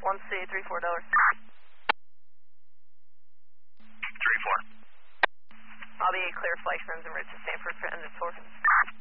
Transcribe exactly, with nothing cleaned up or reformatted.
one C, three four Delaware. three four. I'll be clear flight from the route to Stanford for end of tour.